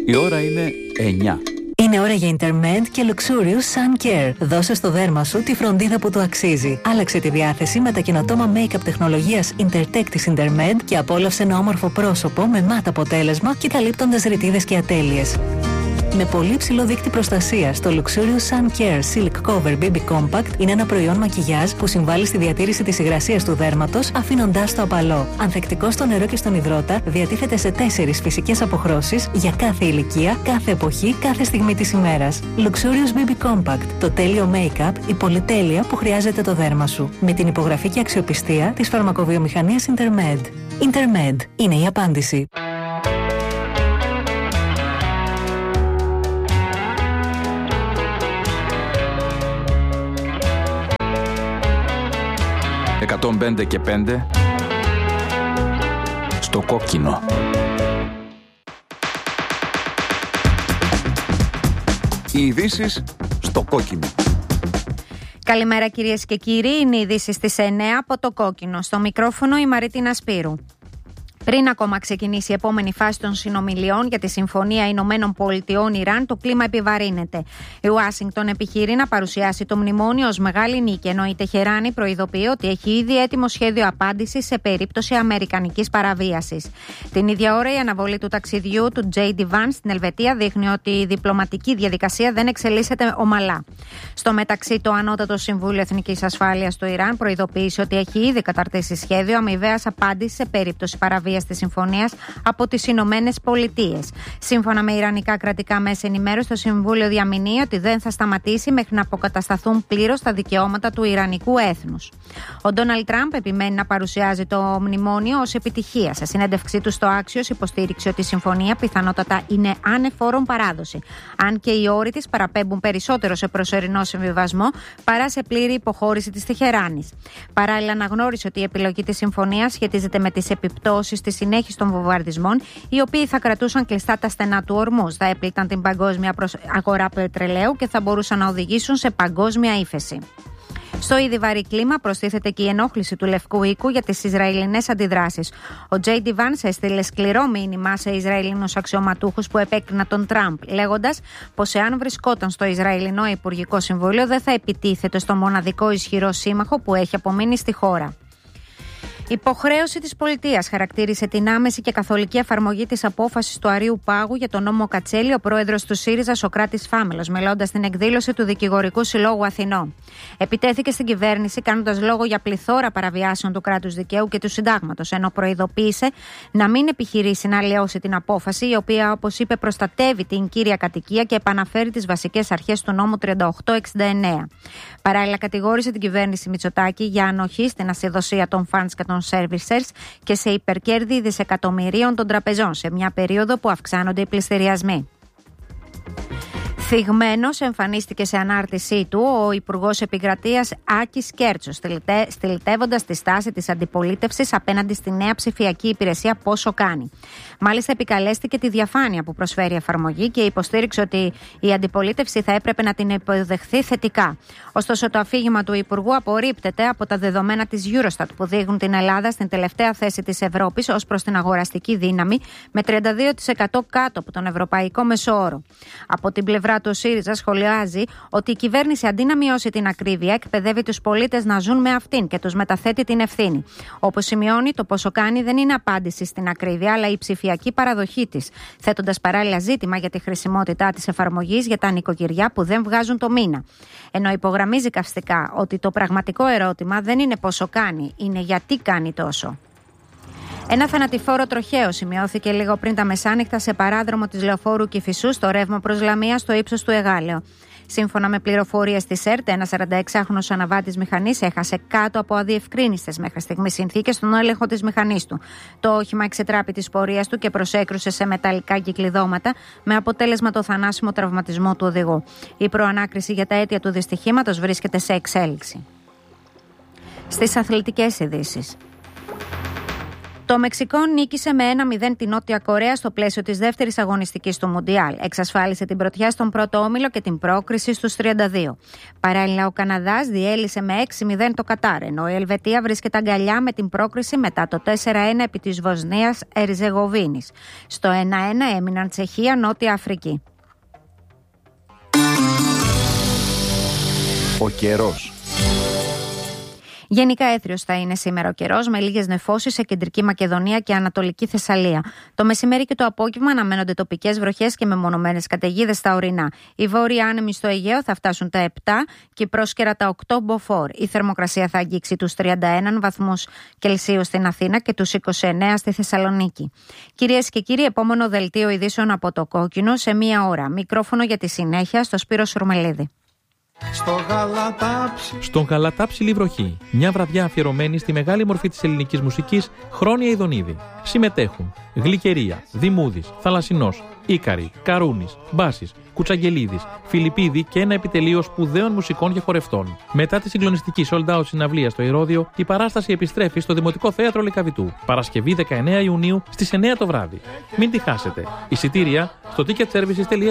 Η ώρα είναι 9. Είναι ώρα για Intermed και Luxurious Sun Care. Δώσε στο δέρμα σου τη φροντίδα που του αξίζει. Άλλαξε τη διάθεση με τα καινοτόμα make-up τεχνολογίας Intertech της Intermed και απόλαυσε ένα όμορφο πρόσωπο με μάτ αποτέλεσμα και καλύπτοντας ρητίδες και ατέλειες. Με πολύ ψηλό δείκτη προστασίας, το Luxurious Sun Care Silk Cover BB Compact είναι ένα προϊόν μακιγιάζ που συμβάλλει στη διατήρηση της υγρασίας του δέρματος, αφήνοντάς το απαλό. Ανθεκτικό στο νερό και στον υδρότα, διατίθεται σε 4 φυσικές αποχρώσεις για κάθε ηλικία, κάθε εποχή, κάθε στιγμή της ημέρας. Luxurious BB Compact, το τέλειο make-up, η πολυτέλεια που χρειάζεται το δέρμα σου. Με την υπογραφή και αξιοπιστία της φαρμακοβιομηχανίας Intermed. Intermed είναι η απάντηση. «105 και 5» στο κόκκινο. Οι ειδήσεις στο κόκκινο. Καλημέρα κυρίες και κύριοι, είναι οι ειδήσεις στις 9 από το κόκκινο. Στο μικρόφωνο η Μαρίτινα Σπύρου. Πριν ακόμα ξεκινήσει η επόμενη φάση των συνομιλιών για τη Συμφωνία Ηνωμένων Πολιτειών-Ιράν, το κλίμα επιβαρύνεται. Η Ουάσιγκτον επιχειρεί να παρουσιάσει το μνημόνιο ως μεγάλη νίκη, ενώ η Τεχεράνη προειδοποιεί ότι έχει ήδη έτοιμο σχέδιο απάντησης σε περίπτωση αμερικανικής παραβίασης. Την ίδια ώρα, η αναβολή του ταξιδιού του J.D. Vance στην Ελβετία δείχνει ότι η διπλωματική διαδικασία δεν εξελίσσεται ομαλά. Στο μεταξύ, το Ανώτατο Συμβούλιο Εθνικής Ασφάλειας του Ιράν προειδοποίησε ότι έχει ήδη καταρτήσει σχέδιο αμοιβαίας απάντησης σε περίπτωση παραβίασης της συμφωνίας από τις Ηνωμένες Πολιτείες. Σύμφωνα με ιρανικά κρατικά μέσα ενημέρωσης, το Συμβούλιο διαμηνύει ότι δεν θα σταματήσει μέχρι να αποκατασταθούν πλήρως τα δικαιώματα του ιρανικού έθνους. Ο Ντόναλντ Τραμπ επιμένει να παρουσιάζει το μνημόνιο ως επιτυχία. Σε συνέντευξή του στο Άξιος υποστήριξε ότι η συμφωνία πιθανότατα είναι ανεφόρον παράδοση, αν και οι όροι της παραπέμπουν περισσότερο σε προσωρινό συμβιβασμό παρά σε πλήρη υποχώρηση της Τεχεράνης. Παράλληλα, αναγνώρισε ότι η επιλογή της συμφωνίας σχετίζεται με τις επιπτώσεις στη συνέχιση των βομβαρδισμών, οι οποίοι θα κρατούσαν κλειστά τα στενά του ορμούς, θα έπληκταν την παγκόσμια αγορά πετρελαίου και θα μπορούσαν να οδηγήσουν σε παγκόσμια ύφεση. Στο ήδη βαρύ κλίμα προστίθεται και η ενόχληση του Λευκού Οίκου για τις Ισραηλινές αντιδράσεις. Ο J.D. Vance έστειλε σκληρό μήνυμα σε Ισραηλινούς αξιωματούχους που επέκριναν τον Τραμπ, λέγοντας πως εάν βρισκόταν στο Ισραηλινό Υπουργικό Συμβούλιο δεν θα επιτίθεται στο μοναδικό ισχυρό σύμμαχο που έχει απομείνει στη χώρα. Υποχρέωση της πολιτείας χαρακτήρισε την άμεση και καθολική εφαρμογή της απόφασης του Αρείου Πάγου για τον νόμο Κατσέλη ο πρόεδρος του ΣΥΡΙΖΑ Σωκράτης Φάμελος, μιλώντας στην εκδήλωση του Δικηγορικού Συλλόγου Αθηνών. Επιτέθηκε στην κυβέρνηση κάνοντας λόγο για πληθώρα παραβιάσεων του κράτους δικαίου και του συντάγματος, ενώ προειδοποίησε να μην επιχειρήσει να αλλοιώσει την απόφαση, η οποία, όπως είπε, προστατεύει την κύρια κατοικία και επαναφέρει τις βασικές αρχές του νόμου 3869. Παράλληλα, κατηγόρησε την κυβέρνηση Μητσοτάκη για ανοχή στην ασυδοσία των funds και των servicers και σε υπερκέρδη δισεκατομμυρίων των τραπεζών σε μια περίοδο που αυξάνονται οι πληστηριασμοί. Θυγμένος εμφανίστηκε σε ανάρτησή του ο Υπουργός Επικρατείας Άκης Κέρτσος, στυλιτεύοντας τη στάση της αντιπολίτευσης απέναντι στη νέα ψηφιακή υπηρεσία Πόσο Κάνει. Μάλιστα, επικαλέστηκε τη διαφάνεια που προσφέρει η εφαρμογή και υποστήριξε ότι η αντιπολίτευση θα έπρεπε να την υποδεχθεί θετικά. Ωστόσο, το αφήγημα του Υπουργού απορρίπτεται από τα δεδομένα της Eurostat που δείχνουν την Ελλάδα στην τελευταία θέση της Ευρώπης ως προς την αγοραστική δύναμη, με 32% κάτω από τον ευρωπαϊκό μεσόωρο. Από την πλευρά του ΣΥΡΙΖΑ σχολιάζει ότι η κυβέρνηση, αντί να μειώσει την ακρίβεια, εκπαιδεύει τους πολίτες να ζουν με αυτήν και τους μεταθέτει την ευθύνη. Όπως σημειώνει, το Πόσο Κάνει δεν είναι απάντηση στην ακρίβεια, αλλά η ψηφιακή παραδοχή της, θέτοντας παράλληλα ζήτημα για τη χρησιμότητά της εφαρμογής για τα νοικοκυριά που δεν βγάζουν το μήνα. Ενώ υπογραμμίζει καυστικά ότι το πραγματικό ερώτημα δεν είναι πόσο κάνει, είναι γιατί κάνει τόσο. Ένα θανατηφόρο τροχαίο σημειώθηκε λίγο πριν τα μεσάνυχτα σε παράδρομο της Λεωφόρου Κηφισού στο ρεύμα προς Λαμία στο ύψος του Εγάλεω. Σύμφωνα με πληροφορίες της ΕΡΤ, ένας 46χρονος αναβάτης μηχανής έχασε κάτω από αδιευκρίνιστες μέχρι στιγμής συνθήκες τον έλεγχο της μηχανής του. Το όχημα εξετράπη της πορείας του και προσέκρουσε σε μεταλλικά κυκλειδώματα, με αποτέλεσμα το θανάσιμο τραυματισμό του οδηγού. Η προανάκριση για τα αίτια του δυστυχήματος βρίσκεται σε εξέλιξη. Στις αθλητικές ειδήσεις. Το Μεξικό νίκησε με 1-0 την Νότια Κορέα στο πλαίσιο της δεύτερης αγωνιστικής του Μουντιάλ. Εξασφάλισε την πρωτιά στον πρώτο όμιλο και την πρόκριση στους 32. Παράλληλα, ο Καναδάς διέλυσε με 6-0 το Κατάρ, ενώ η Ελβετία βρίσκεται αγκαλιά με την πρόκριση μετά το 4-1 επί της Βοσνίας Ερζεγοβίνης. Στο 1-1 έμειναν Τσεχία, Νότια Αφρική. Ο καιρός. Γενικά έθριος θα είναι σήμερα ο καιρός, με λίγες νεφώσεις σε κεντρική Μακεδονία και ανατολική Θεσσαλία. Το μεσημέρι και το απόγευμα αναμένονται τοπικές βροχές και μεμονωμένες καταιγίδες στα ορεινά. Οι βόρειοι άνεμοι στο Αιγαίο θα φτάσουν τα 7 και πρόσκαιρα τα 8 μποφόρ. Η θερμοκρασία θα αγγίξει τους 31 βαθμούς Κελσίου στην Αθήνα και τους 29 στη Θεσσαλονίκη. Κυρίες και κύριοι, επόμενο δελτίο ειδήσεων από το Κόκκινο σε μία ώρα. Μικρόφωνο για τη συνέχεια στο Σπύρο Σουρμελίδη. Στον Γαλατάψιλη βροχή, μια βραδιά αφιερωμένη στη μεγάλη μορφή της ελληνικής μουσικής Χρόνια Ιδονίδη. Συμμετέχουν Γλυκερία, Δημούδης, Θαλασσινός, Ίκαρη, Καρούνης, Μπάσης, Κουτσαγγελίδης, Φιλιππίδη και ένα επιτελείο σπουδαίων μουσικών και χορευτών. Μετά τη συγκλονιστική sold out συναυλία στο Ηρώδειο, η παράσταση επιστρέφει στο Δημοτικό Θέατρο Λυκαβητού. Παρασκευή 19 Ιουνίου στις 9 το βράδυ. Μην τη χάσετε. Εισιτήρια στο ticketservices.gr.